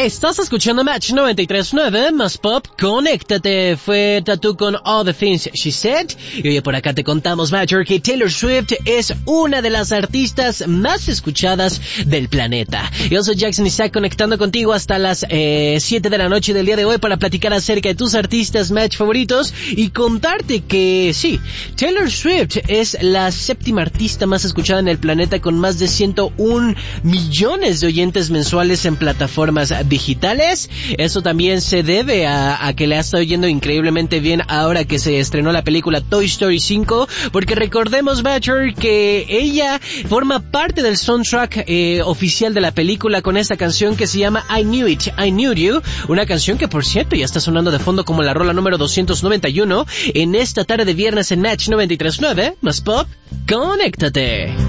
Estás escuchando Match 93.9 más Pop. Conéctate. Fue Tattoo con All the Things She Said. Y oye, por acá te contamos, Major, que Taylor Swift es una de las artistas más escuchadas del planeta. Yo soy Jackson Isaac, conectando contigo hasta las 7 de la noche del día de hoy para platicar acerca de tus artistas Match favoritos y contarte que sí, Taylor Swift es la séptima artista más escuchada en el planeta, con más de 101 millones de oyentes mensuales en plataformas digitales. Eso también se debe a que le ha estado yendo increíblemente bien ahora que se estrenó la película Toy Story 5, porque recordemos, Badger, que ella forma parte del soundtrack oficial de la película con esta canción que se llama I Knew It, I Knew You, una canción que, por cierto, ya está sonando de fondo como la rola número 291 en esta tarde de viernes en Match 93.9 más Pop. Conéctate.